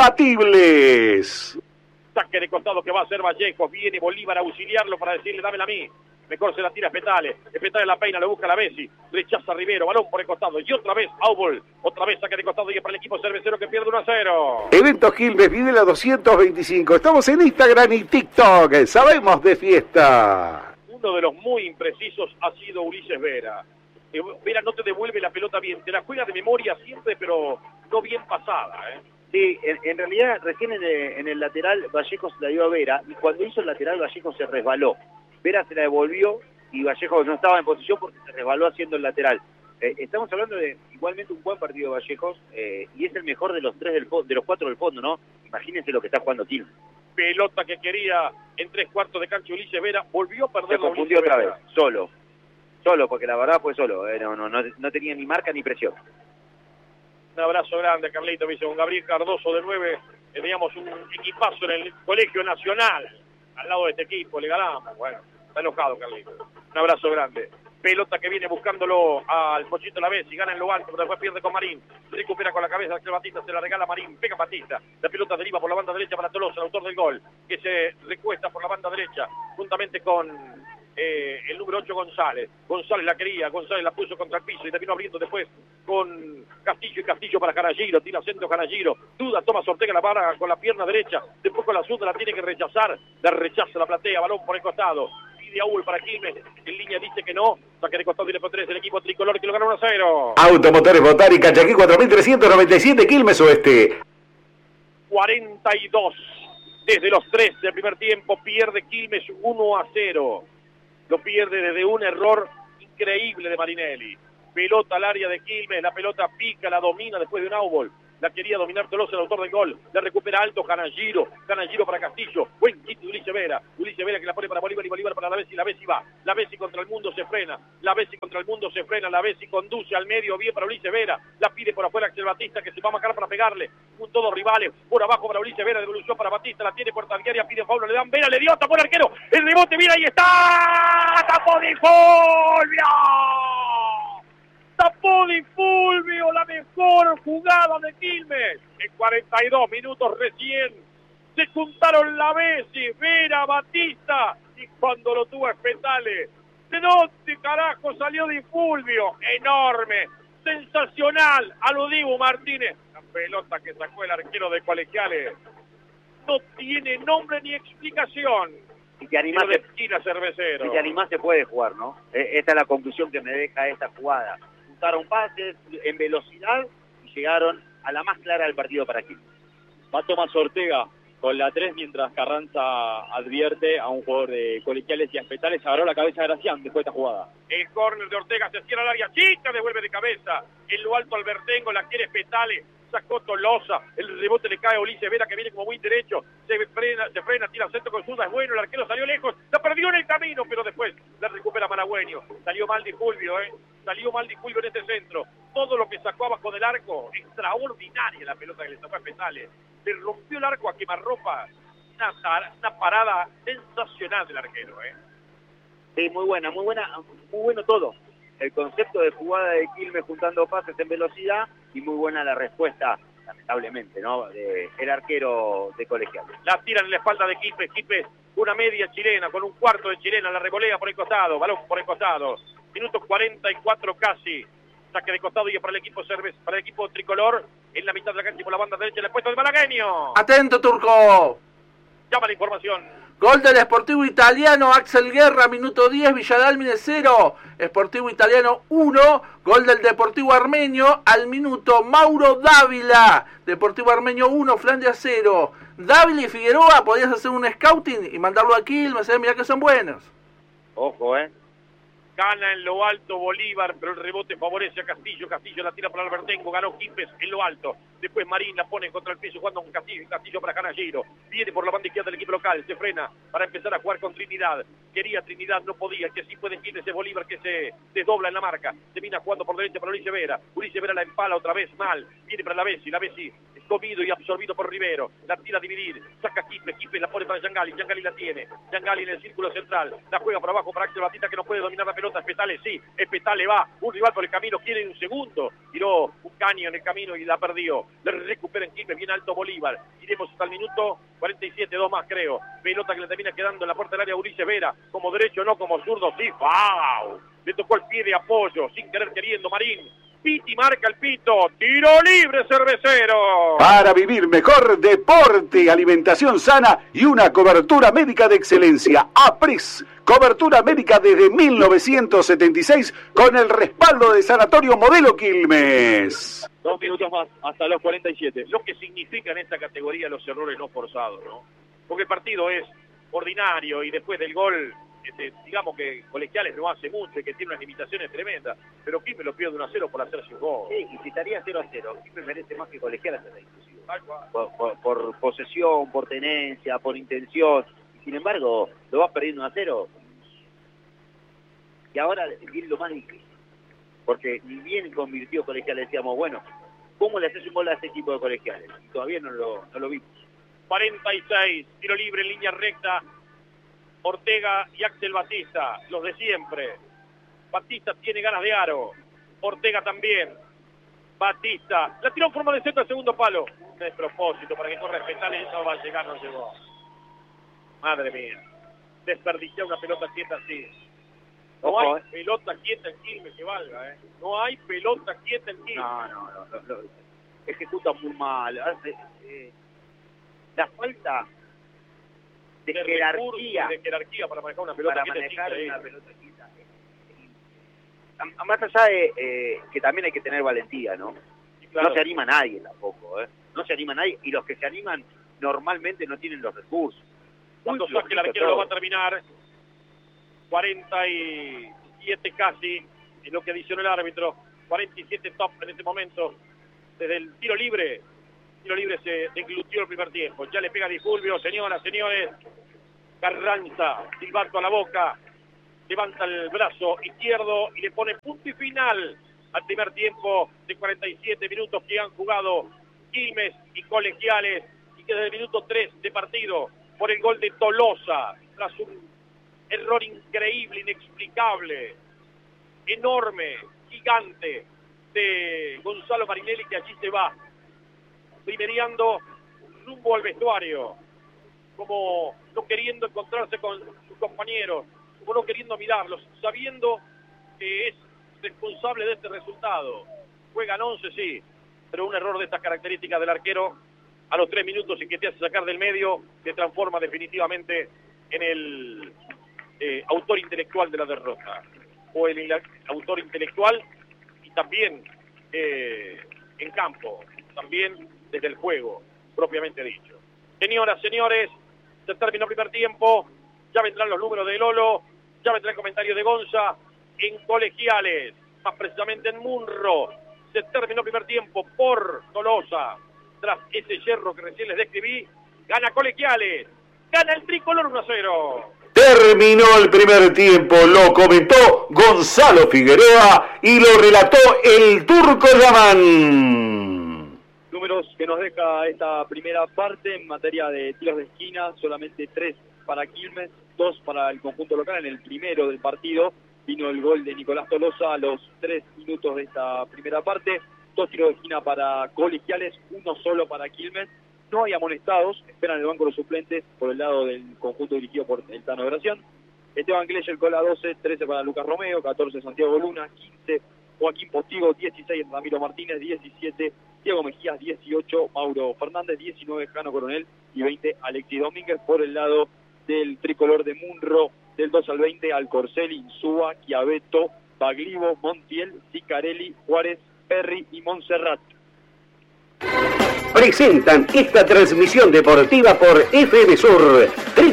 imbatibles. Saque de costado que va a hacer Vallejo. Viene Bolívar a auxiliarlo para decirle, dámela a mí. Mejor se la tira Spetali la peina, lo busca la Bessi, rechaza Rivero, balón por el costado, y otra vez Aubol, otra vez saque de costado y es para el equipo cervecero que pierde 1-0. Evento Quilmes, Videla 225, estamos en Instagram y TikTok, sabemos de fiesta. Uno de los muy imprecisos ha sido Ulises Vera. Vera no te devuelve la pelota bien, te la juega de memoria siempre, pero no bien pasada, Sí, en realidad recién en el lateral Vallejo se la dio a Vera, y cuando hizo el lateral Vallejo se resbaló. Vera se la devolvió y Vallejo no estaba en posición porque se resbaló haciendo el lateral. Estamos hablando de igualmente un buen partido de Vallejos y es el mejor de los 4 del fondo, ¿no? Imagínense lo que está jugando Quilmes. Pelota que quería en 3/4 de cancha Ulises Vera, volvió a perder. Se confundió otra vez, solo, porque la verdad fue solo, no tenía ni marca ni presión. Un abrazo grande a Carlito, dice con Gabriel Cardoso de 9, teníamos un equipazo en el Colegio Nacional. Al lado de este equipo, le ganamos. Bueno, está enojado Carlito. Un abrazo grande. Pelota que viene buscándolo al Pochito la Bessi, gana en lo alto, pero después pierde con Marín. Recupera con la cabeza Axel Batista, se la regala Marín, pega Batista. La pelota deriva por la banda derecha para Tolosa, el autor del gol, que se recuesta por la banda derecha, juntamente con el número 8 González. González la quería, González la puso contra el piso y terminó abriendo después con Castillo y Castillo para Canalliro, tira centro Canalliro, duda, toma Ortega la para con la pierna derecha, después con la zurda la tiene que rechazar, la rechaza la platea, balón por el costado, pide Aúl para Quilmes, en línea dice que no, saque de costado directo 3 el equipo tricolor que lo gana 1-0. Automotores Botari, Cachaquí 4397, Quilmes Oeste. 42 desde los 3 del primer tiempo, pierde Quilmes 1-0. Lo pierde desde un error increíble de Marinelli. Pelota al área de Quilmes, la pelota pica, la domina después de un outball. La quería dominar Tolosa, el autor del gol. La recupera alto Canagiro para Castillo. Buen kit de Ulises Vera. Ulises Vera que la pone para Bolívar y Bolívar para la Bessi. La Bessi va. La Bessi contra el mundo se frena. La Bessi contra el mundo se frena. La Bessi conduce al medio bien para Ulises Vera. La pide por afuera Axel Batista que se va a marcar para pegarle. Un todo rivales. Por abajo para Ulises Vera. Devolución para Batista. La tiene por Talgueria. Pide Pablo. Le dan Vera. Le dio. Tapó el arquero. El rebote. Mira ahí está. Tapó Di Fulvio. Tapó Di Fulvio, la mejor jugada de Quilmes. En 42 minutos recién se juntaron la Bessi, Vera, Batista, y cuando lo tuvo Espetale, ¿de dónde carajo salió Di Fulvio? Enorme, sensacional, a lo Dibu Martínez. La pelota que sacó el arquero de Colegiales no tiene nombre ni explicación. Si te animás, de esquina Cervecero. Si te animás se puede jugar, ¿no? Esta es la conclusión que me deja esta jugada. Juntaron pases en velocidad y llegaron a la más clara del partido para Quilmes. Va Tomás Ortega con la 3 mientras Carranza advierte a un jugador de Colegiales y a Espetales. Agarró la cabeza de Gracián después de esta jugada. El córner de Ortega se cierra al área chica, devuelve de cabeza. En lo alto Albertengo, la quiere Espetales. Sacó Tolosa, el rebote le cae a Ulises Vera que viene como muy derecho, se frena, tira al centro con zurda, es bueno, el arquero salió lejos, la perdió en el camino, pero después la recupera Maragüeño. Salió mal Di Fulvio, salió mal Di Fulvio en este centro. Todo lo que sacó abajo del arco, extraordinaria la pelota que le sacó a Espetales. Le rompió el arco a quemarropa, una parada sensacional del arquero, Sí, muy bueno todo. El concepto de jugada de Quilmes juntando pases en velocidad y muy buena la respuesta, lamentablemente, ¿no? El arquero de Colegiales. La tiran en la espalda de Quilmes, una media chilena con un cuarto de chilena, la revolea por el costado, balón por el costado. Minuto 44 casi. Saque de costado y para el equipo para el equipo tricolor en la mitad de la cancha y por la banda derecha el puesto de malagueño. Atento, Turco. Llama la información. Gol del Sportivo Italiano, Axel Guerra, minuto 10, Villadalmine 0, Sportivo Italiano 1, gol del Deportivo Armenio al minuto, Mauro Dávila, Deportivo Armenio 1, Flandia 0. Dávila y Figueroa, podías hacer un scouting y mandarlo a Quilmes, mirá que son buenos. Ojo, Gana en lo alto Bolívar, pero el rebote favorece a Castillo. Castillo la tira para Albertengo, ganó Quilmes en lo alto. Después Marín la pone contra el piso jugando con Castillo. Castillo para Canagiro. Viene por la banda izquierda del equipo local. Se frena para empezar a jugar con Trinidad. Quería Trinidad, no podía. Que sí puede Quilmes, ese Bolívar que se desdobla en la marca. Termina jugando por derecha para Ulises Vera. Ulises Vera la empala otra vez mal. Viene para la Bessi. La Bessi es comido y absorbido por Rivero. La tira a dividir. Saca Quilmes. Quilmes la pone para Yangali. Yangali la tiene. Yangali en el círculo central. La juega por abajo para Axel Batista que no puede dominar la pelota. Espetales sí. Espetales va. Un rival por el camino. Quiere un segundo. Tiró un caño en el camino y la perdió. Le recupera en Quilmes. Bien alto Bolívar. Iremos hasta el minuto 47. 2 más creo. Pelota que le termina quedando en la puerta del área Ulises Vera. Como derecho no, como zurdo sí. ¡Wow! Le tocó el pie de apoyo. Sin querer queriendo Marín. Piti marca el pito, tiro libre Cervecero. Para vivir mejor, deporte, alimentación sana y una cobertura médica de excelencia. APRES, cobertura médica desde 1976 con el respaldo de Sanatorio Modelo Quilmes. 2 minutos más, hasta los 47. Lo que significa en esta categoría los errores no forzados, ¿no? Porque el partido es ordinario y después del gol... digamos que Colegiales no hace mucho y que tiene unas limitaciones tremendas, pero Quilmes lo pierde 1-0 por hacerse un gol. Sí, y si estaría 0-0, Quilmes merece más que Colegiales en la discusión. Por posesión, por tenencia, por intención. Sin embargo, lo vas perdiendo 1-0. Y ahora viene lo más difícil. Porque ni bien convirtió Colegiales, decíamos, bueno, ¿cómo le haces un gol a este equipo de Colegiales? Y todavía no lo vimos. 46, tiro libre en línea recta. Ortega y Axel Batista, los de siempre. Batista tiene ganas de aro. Ortega también. Batista. La tiró en forma de centro al segundo palo. Un despropósito para que corra Espetales. No va a llegar, no llegó. Madre mía. Desperdiciar una pelota quieta así. No hay pelota quieta en Quilmes que valga, No hay pelota quieta en Quilmes. No. Ejecuta muy mal. La falta jerarquía para manejar una pelota. Para manejar una pelota quieta. Más allá de que también hay que tener valentía, ¿no? Claro. No se anima nadie tampoco, ¿eh? No se anima nadie, y los que se animan normalmente no tienen los recursos. Cuando saque el arquero lo va a terminar. 47 casi, es lo que adicionó el árbitro. 47 top en este momento. Desde el tiro libre se deglutió el primer tiempo. Ya le pega Di Fulvio, señoras, señores. Carranza, silbato a la boca. Levanta el brazo izquierdo y le pone punto y final al primer tiempo de 47 minutos que han jugado Quilmes y Colegiales, y que desde el minuto 3 de partido, por el gol de Tolosa, tras un error increíble, inexplicable, enorme, gigante, de Gonzalo Marinelli, que allí se va primereando rumbo al vestuario, como no queriendo encontrarse con sus compañeros, como no queriendo mirarlos, sabiendo que es responsable de este resultado. Juegan 11, sí, pero un error de estas características del arquero a los 3 minutos y que te hace sacar del medio, te transforma definitivamente en el autor intelectual de la derrota, o el autor intelectual, y también en campo, también desde el juego, propiamente dicho. Señoras, señores, se terminó el primer tiempo, ya vendrán los números de Lolo, ya vendrá el comentario de Gonza. En Colegiales, más precisamente en Munro, se terminó el primer tiempo por Tolosa. Tras ese yerro que recién les describí, gana Colegiales, gana el tricolor 1-0. Terminó el primer tiempo, lo comentó Gonzalo Figueroa y lo relató el Turco Yaman. Números que nos deja esta primera parte en materia de tiros de esquina, solamente 3 para Quilmes, 2 para el conjunto local. En el primero del partido vino el gol de Nicolás Tolosa a los 3 minutos de esta primera parte. 2 tiros de esquina para Colegiales, 1 solo para Quilmes. No hay amonestados, esperan el banco los suplentes por el lado del conjunto dirigido por el Tano Gracián. Esteban Gleyel con la 12, 13 para Lucas Romeo, 14 Santiago Luna, 15 Joaquín Postigo, 16 Ramiro Martínez, 17 Diego Mejías, 18 Mauro Fernández, 19 Jano Coronel y 20 Alexis Domínguez. Por el lado del tricolor de Munro, del 2 al 20 Alcorcel, Insúa, Chiaveto, Baglivo, Montiel, Sicarelli, Juárez, Perry y Montserrat. Presentan esta transmisión deportiva por FM Sur,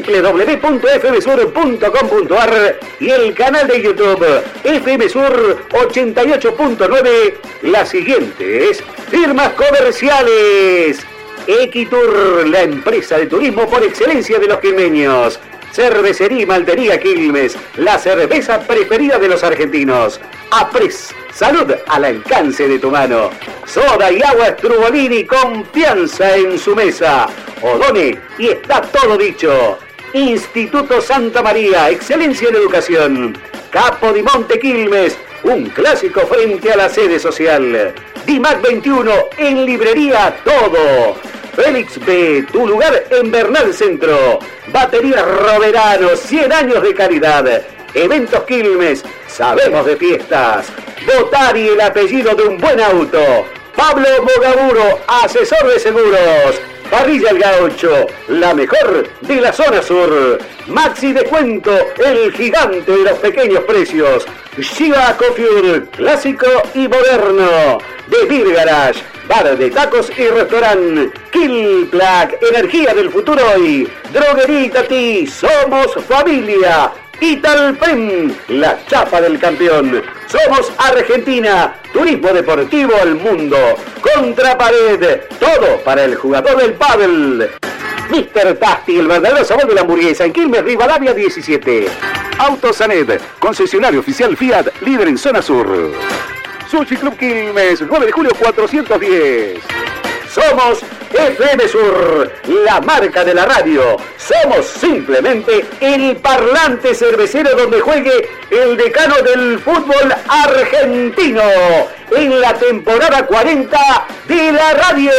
www.fmsur.com.ar y el canal de YouTube FM Sur 88.9. Las siguientes firmas comerciales: Equitur, la empresa de turismo por excelencia de los quilmeños. Cervecería y Maltería Quilmes, la cerveza preferida de los argentinos. Apres, salud al alcance de tu mano. Soda y agua Strubolini, confianza en su mesa. Odone, y está todo dicho. Instituto Santa María, excelencia en educación. Capo di Monte Quilmes, un clásico frente a la sede social. Dimac 21, en librería todo. Félix B, tu lugar en Bernal Centro. Batería Roverano, 100 años de calidad. Eventos Quilmes, sabemos de fiestas. Botari, el apellido de un buen auto. Pablo Bogaburo, asesor de seguros. Parrilla El Gaucho, la mejor de la zona sur. Maxi Descuento, el gigante de los pequeños precios. Shiva Coffee, clásico y moderno. The Beer Garage, bar de tacos y restaurante. Kill Plaque, energía del futuro hoy. Droguería Itatí, somos familia. Italpen, la chapa del campeón. Somos Argentina, turismo deportivo al mundo. Contrapared, todo para el jugador del pádel. Mr. Tasty, el verdadero sabor de la hamburguesa, en Quilmes, Rivadavia 17. Autosanet, concesionario oficial Fiat, líder en zona sur. Sushi Club Quilmes, 9 de julio 410. Somos FM Sur, la marca de la radio. Somos simplemente el parlante cervecero donde juegue el decano del fútbol argentino en la temporada 40 de la radio.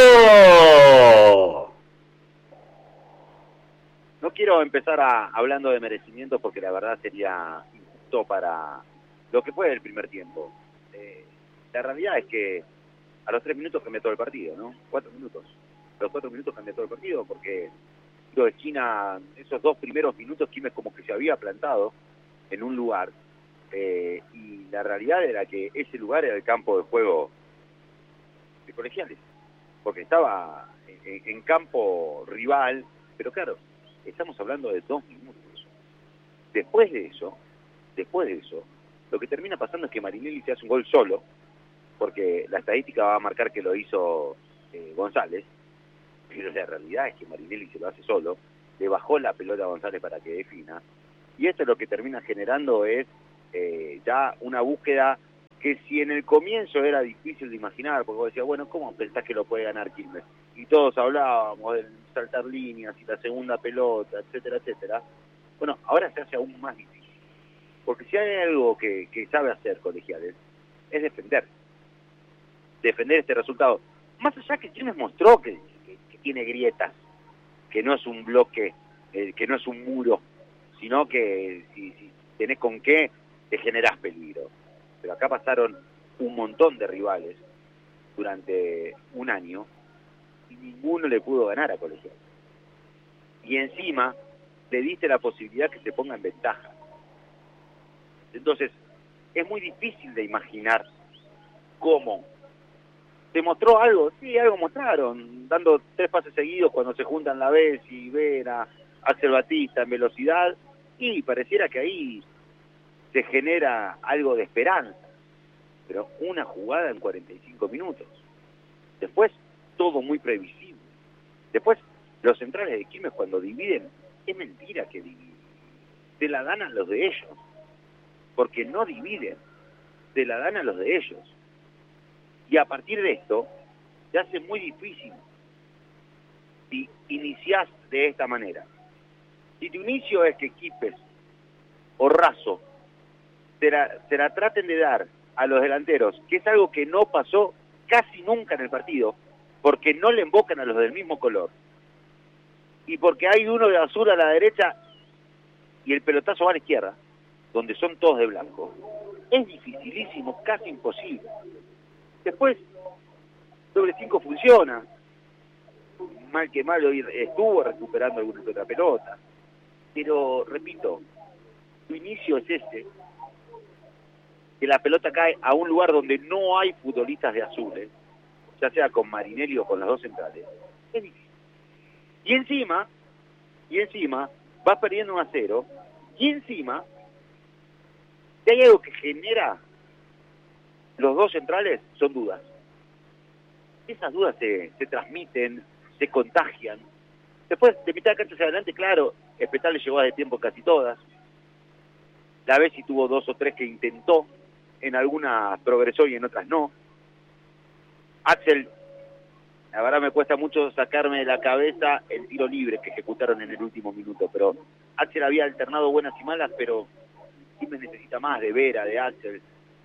No quiero empezar hablando de merecimiento porque la verdad sería injusto para lo que fue el primer tiempo. La realidad es que a los 3 minutos cambió todo el partido, ¿no? 4 minutos. A los 4 minutos cambió todo el partido porque tiro de esquina, esos 2 primeros minutos Quilmes como que se había plantado en un lugar, y la realidad era que ese lugar era el campo de juego de Colegiales, porque estaba en campo rival, pero claro, estamos hablando de 2 minutos. Después de eso, lo que termina pasando es que Marinelli se hace un gol solo, porque la estadística va a marcar que lo hizo González, pero la realidad es que Marinelli se lo hace solo, le bajó la pelota a González para que defina, y esto lo que termina generando es ya una búsqueda que si en el comienzo era difícil de imaginar, porque vos decías, bueno, ¿cómo pensás que lo puede ganar Quilmes? Y todos hablábamos del saltar líneas y la segunda pelota, etcétera, etcétera. Bueno, ahora se hace aún más difícil, porque si hay algo que sabe hacer Colegiales, es defender este resultado. Más allá que Quilmes mostró que tiene grietas, que no es un bloque, que no es un muro, sino que si tenés con qué, te generás peligro. Pero acá pasaron un montón de rivales durante un año y ninguno le pudo ganar a Colegiales. Y encima le diste la posibilidad que se ponga en ventaja. Entonces, es muy difícil de imaginar cómo. ¿Se mostró algo? Sí, algo mostraron, dando 3 pases seguidos cuando se juntan la vez y ven a Axel Batista en velocidad, y pareciera que ahí se genera algo de esperanza, pero una jugada en 45 minutos. Después, todo muy previsible. Después, los centrales de Quilmes cuando dividen, es mentira que dividen. Se la dan a los de ellos, porque no dividen, se la dan a los de ellos. Y a partir de esto, se hace muy difícil si iniciás de esta manera. Si tu inicio es que Quipes o Razo se la traten de dar a los delanteros, que es algo que no pasó casi nunca en el partido, porque no le embocan a los del mismo color, y porque hay uno de azul a la derecha y el pelotazo va a la izquierda, donde son todos de blanco, es dificilísimo, casi imposible. Después, doble 5 funciona, mal que mal hoy estuvo recuperando alguna que otra pelota, pero repito, tu inicio es ese, que la pelota cae a un lugar donde no hay futbolistas de azules, ya sea con Marinelli o con los 2 centrales, es difícil. Y encima, vas perdiendo 1-0, y encima, si hay algo que genera los 2 centrales, son dudas. Esas dudas se transmiten, se contagian. Después, de mitad de cancha hacia adelante, claro, Espetal le llegó de tiempo casi todas. La Bessi tuvo 2 o 3 que intentó, en algunas progresó y en otras no. Axel, la verdad me cuesta mucho sacarme de la cabeza el tiro libre que ejecutaron en el último minuto, pero Axel había alternado buenas y malas, pero Quilmes necesita más de Vera, de Axel,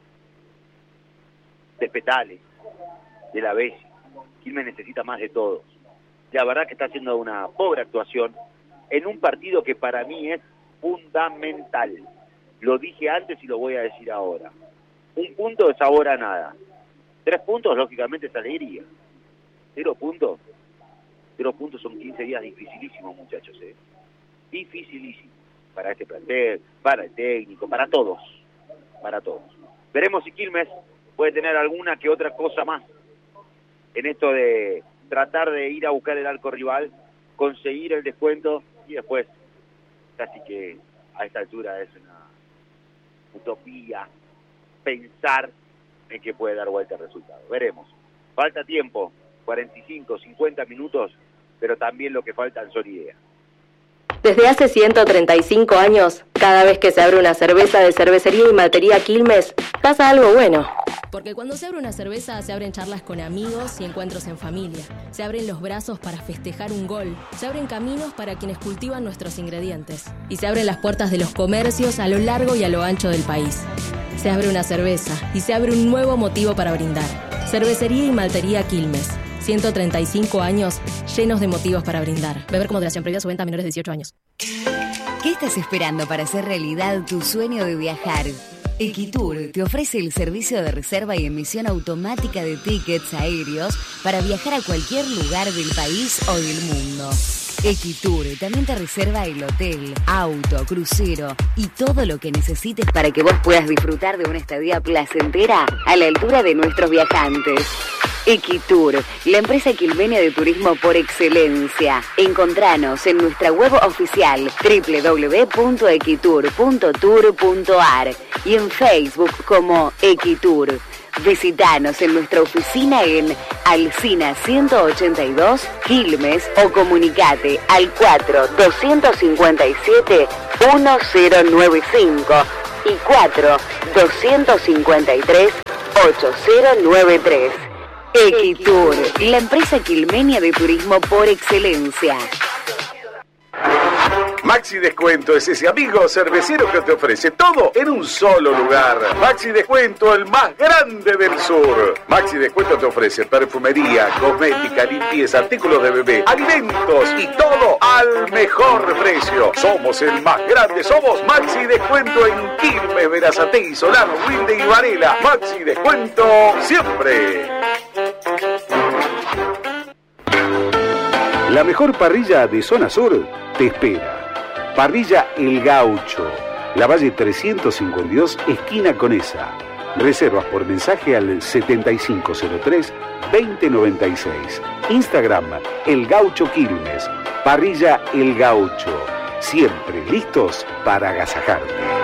de Petale, de la Bessi. Quilmes necesita más de todos. La verdad que está haciendo una pobre actuación en un partido que para mí es fundamental. Lo dije antes y lo voy a decir ahora. 1 punto es sabor a nada. 3 puntos, lógicamente, es alegría. 0 puntos. 0 puntos son 15 días dificilísimos, muchachos. Dificilísimos. Para este plantel, para el técnico, para todos. Para todos. Veremos si Quilmes puede tener alguna que otra cosa más en esto de tratar de ir a buscar el arco rival, conseguir el descuento y después, casi que a esta altura es una utopía pensar en que puede dar vuelta el resultado. Veremos. Falta tiempo, 45, 50 minutos, pero también lo que faltan son ideas. Desde hace 135 años, cada vez que se abre una cerveza de Cervecería y Maltería Quilmes, pasa algo bueno. Porque cuando se abre una cerveza, se abren charlas con amigos y encuentros en familia. Se abren los brazos para festejar un gol. Se abren caminos para quienes cultivan nuestros ingredientes. Y se abren las puertas de los comercios a lo largo y a lo ancho del país. Se abre una cerveza y se abre un nuevo motivo para brindar. Cervecería y Maltería Quilmes. 135 años llenos de motivos para brindar. Beber con moderación, previa su venta a menores de 18 años. ¿Qué estás esperando para hacer realidad tu sueño de viajar? Equitur te ofrece el servicio de reserva y emisión automática de tickets aéreos para viajar a cualquier lugar del país o del mundo. Equitur también te reserva el hotel, auto, crucero y todo lo que necesites para que vos puedas disfrutar de una estadía placentera a la altura de nuestros viajantes. Equitur, la empresa quilmenia de turismo por excelencia. Encontranos en nuestra web oficial www.equitur.tour.ar y en Facebook como Equitur. Visítanos en nuestra oficina en Alsina 182, Quilmes, o comunicate al 4-257-1095 y 4-253-8093. Equitur, la empresa quilmenia de turismo por excelencia. Maxi Descuento es ese amigo cervecero que te ofrece todo en un solo lugar. Maxi Descuento, el más grande del sur. Maxi Descuento te ofrece perfumería, cosmética, limpieza, artículos de bebé, alimentos y todo al mejor precio. Somos el más grande, somos Maxi Descuento en Quilmes, Berazategui, Solano, Wilde y Varela. Maxi Descuento siempre. La mejor parrilla de zona sur te espera. Parrilla El Gaucho, La Valle 352, esquina Conesa. Reservas por mensaje al 7503-2096. Instagram, El Gaucho Quilmes. Parrilla El Gaucho. Siempre listos para agasajarte.